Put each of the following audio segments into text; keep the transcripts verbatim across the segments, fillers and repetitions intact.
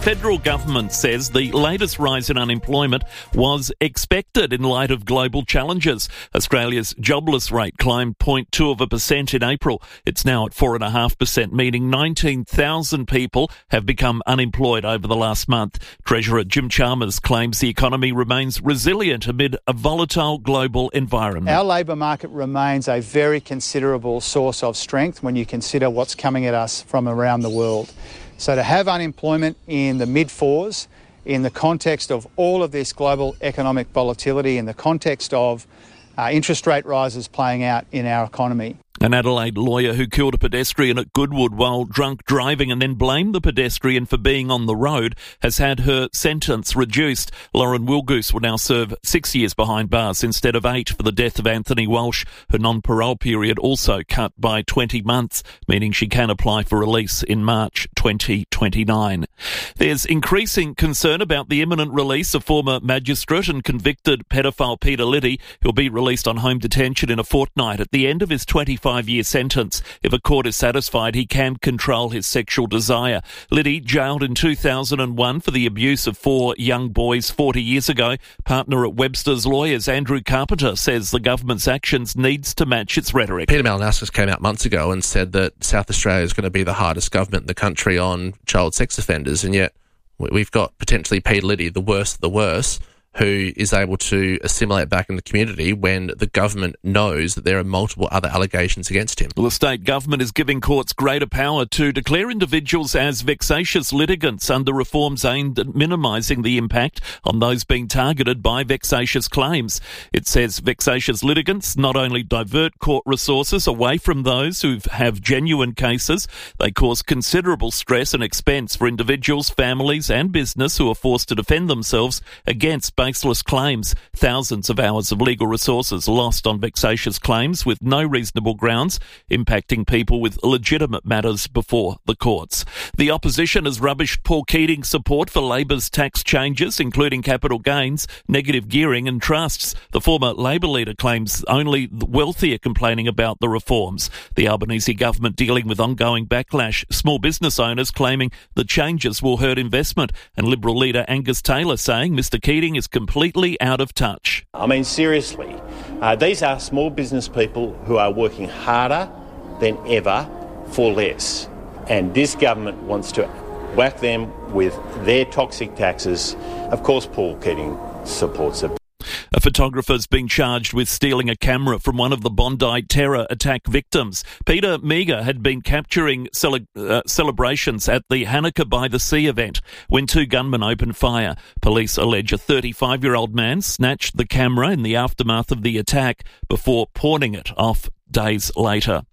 Federal government says the latest rise in unemployment was expected in light of global challenges. Australia's jobless rate climbed zero point two of a percent in April. It's now at four point five percent, meaning nineteen thousand people have become unemployed over the last month. Treasurer Jim Chalmers claims the economy remains resilient amid a volatile global environment. Our labour market remains a very considerable source of strength when you consider what's coming at us from around the world. So to have unemployment in the mid-fours, in the context of all of this global economic volatility, in the context of uh, interest rate rises playing out in our economy. An Adelaide lawyer who killed a pedestrian at Goodwood while drunk driving and then blamed the pedestrian for being on the road has had her sentence reduced. Lauren Wilgoose will now serve six years behind bars instead of eight for the death of Anthony Walsh. Her non-parole period also cut by twenty months, meaning she can apply for release in March twenty twenty-nine. There's increasing concern about the imminent release of former magistrate and convicted pedophile Peter Liddy. He'll be released on home detention in a fortnight at the end of his twenty-five year sentence. If a court is satisfied, he can control his sexual desire. Liddy, jailed in two thousand one for the abuse of four young boys forty years ago. Partner at Webster's Lawyers, Andrew Carpenter, says the government's actions needs to match its rhetoric. Peter Malinauskas came out months ago and said that South Australia is going to be the hardest government in the country on child sex offenders, and yet we've got potentially Peter Liddy, the worst of the worst, who is able to assimilate back in the community when the government knows that there are multiple other allegations against him. Well, the state government is giving courts greater power to declare individuals as vexatious litigants under reforms aimed at minimising the impact on those being targeted by vexatious claims. It says vexatious litigants not only divert court resources away from those who have genuine cases, they cause considerable stress and expense for individuals, families and business who are forced to defend themselves against baseless claims. Thousands of hours of legal resources lost on vexatious claims with no reasonable grounds, impacting people with legitimate matters before the courts. The opposition has rubbished Paul Keating's support for Labor's tax changes, including capital gains, negative gearing and trusts. The former Labor leader claims only the wealthy are complaining about the reforms. The Albanese government dealing with ongoing backlash, small business owners claiming the changes will hurt investment, and Liberal leader Angus Taylor saying Mr Keating is completely out of touch. I mean, seriously, uh, these are small business people who are working harder than ever for less. And this government wants to whack them with their toxic taxes. Of course, Paul Keating supports it. A photographer's been charged with stealing a camera from one of the Bondi terror attack victims. Peter Meagher had been capturing cele- uh, celebrations at the Hanukkah by the Sea event when two gunmen opened fire. Police allege a thirty-five-year-old man snatched the camera in the aftermath of the attack before pawning it off days later.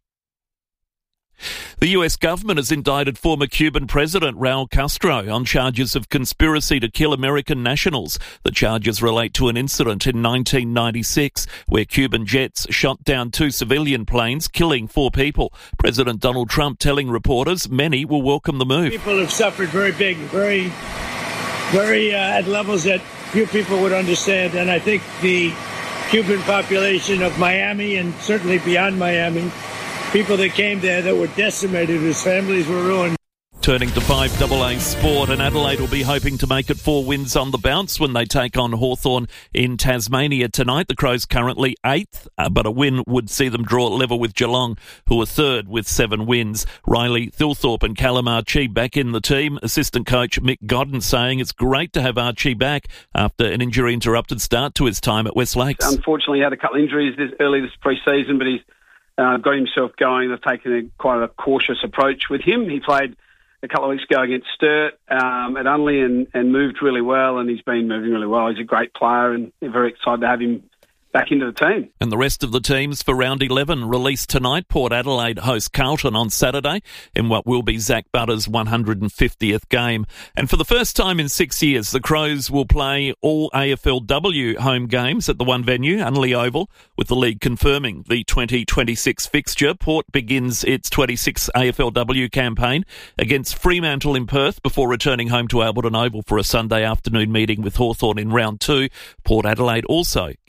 The U S government has indicted former Cuban President Raul Castro on charges of conspiracy to kill American nationals. The charges relate to an incident in nineteen ninety-six where Cuban jets shot down two civilian planes, killing four people. President Donald Trump telling reporters many will welcome the move. People have suffered very big, very, very uh, at levels that few people would understand. And I think the Cuban population of Miami and certainly beyond Miami, people that came there that were decimated, whose families were ruined. Turning to five double A sport, and Adelaide will be hoping to make it four wins on the bounce when they take on Hawthorn in Tasmania tonight. The Crows currently eighth, uh, but a win would see them draw level with Geelong, who are third with seven wins. Riley Thilthorpe and Callum Archie back in the team. Assistant coach Mick Godden saying it's great to have Archie back after an injury-interrupted start to his time at West Lakes. Unfortunately, he had a couple of injuries this early this pre-season, but he's uh, got himself going. They've taken a, quite a cautious approach with him. He played a couple of weeks ago against Sturt um, at Unley and, and moved really well, and he's been moving really well. He's a great player, and they're very excited to have him back into the team. And the rest of the teams for round eleven released tonight. Port Adelaide host Carlton on Saturday in what will be Zach Butter's one hundred fiftieth game. And for the first time in six years, the Crows will play all A F L W home games at the one venue, Unley Oval, with the league confirming the twenty twenty-six fixture. Port begins its twenty-six A F L W campaign against Fremantle in Perth before returning home to Alberton Oval for a Sunday afternoon meeting with Hawthorn in round two. Port Adelaide also gets six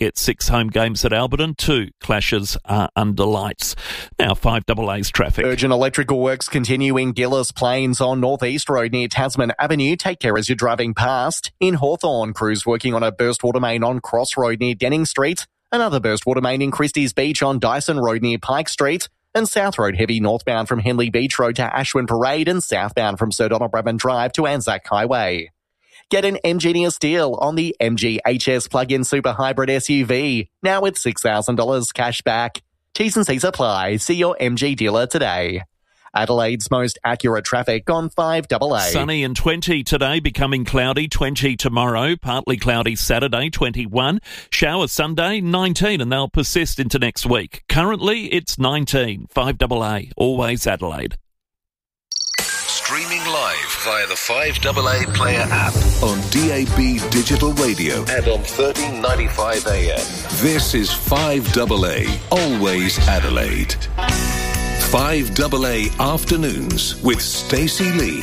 home games at Alberton. Two clashes are under lights. Now five double A's traffic. Urgent electrical works continue in Gillis Plains on North East Road near Tasman Avenue. Take care as you're driving past. In Hawthorn, crews working on a burst water main on Cross Road near Denning Street. Another burst water main in Christie's Beach on Dyson Road near Pike Street. And South Road heavy northbound from Henley Beach Road to Ashwin Parade and southbound from Sir Donald Bradman Drive to Anzac Highway. Get an Ingenious deal on the M G H S plug-in super hybrid S U V, now with six thousand dollars cash back. T's and C's apply. See your M G dealer today. Adelaide's most accurate traffic on five double A. Sunny and twenty today, becoming cloudy, twenty tomorrow, partly cloudy Saturday, twenty-one. Showers Sunday, nineteen, and they'll persist into next week. Currently, it's nineteen. five double A, always Adelaide. Streaming live via the five double A Player app on D A B Digital Radio and on thirteen ninety-five A M. This is five double A, always Adelaide. five double A Afternoons with Stacey Lee.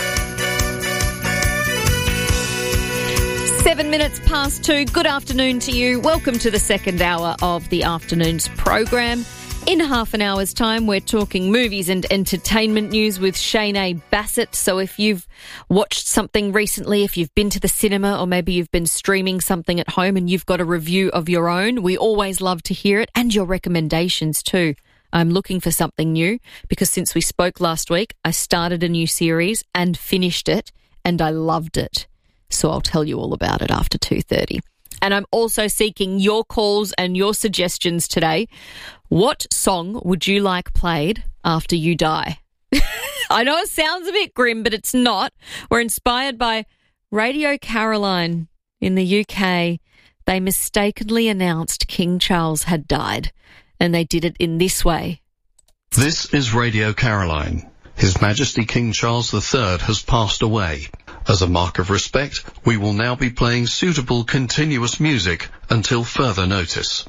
Seven minutes past two. Good afternoon to you. Welcome to the second hour of the Afternoons program. In half an hour's time, we're talking movies and entertainment news with Shane Bassett. So if you've watched something recently, if you've been to the cinema, or maybe you've been streaming something at home and you've got a review of your own, we always love to hear it, and your recommendations too. I'm looking for something new because since we spoke last week, I started a new series and finished it, and I loved it. So I'll tell you all about it after two thirty. And I'm also seeking your calls and your suggestions today. What song would you like played after you die? I know it sounds a bit grim, but it's not. We're inspired by Radio Caroline in the U K. They mistakenly announced King Charles had died, and they did it in this way. This is Radio Caroline. His Majesty King Charles the Third has passed away. As a mark of respect, we will now be playing suitable continuous music until further notice.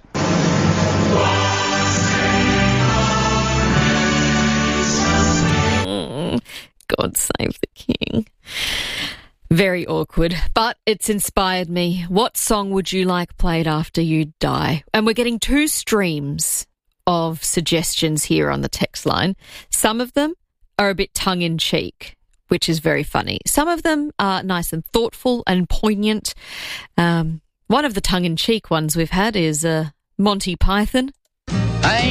Mm, God save the King. Very awkward, but it's inspired me. What song would you like played after you die? And we're getting two streams of suggestions here on the text line. Some of them are a bit tongue-in-cheek, which is very funny. Some of them are nice and thoughtful and poignant. Um, one of the tongue-in-cheek ones we've had is uh, Monty Python. I